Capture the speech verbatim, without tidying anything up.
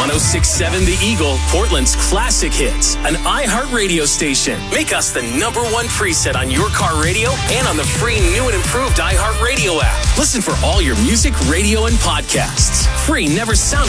one oh six point seven The Eagle, Portland's classic hits, an iHeart radio station. Make us the number one preset on your car radio and on the free new and improved iHeart Radio app. Listen for all your music, radio, and podcasts. Free never sounded